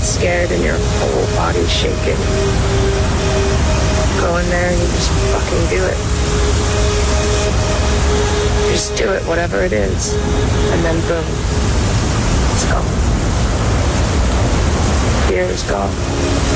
scared and your whole body's shaking. Go in there and you just fucking do it. Just do it, whatever it is. And then boom. It's gone. Fear is gone.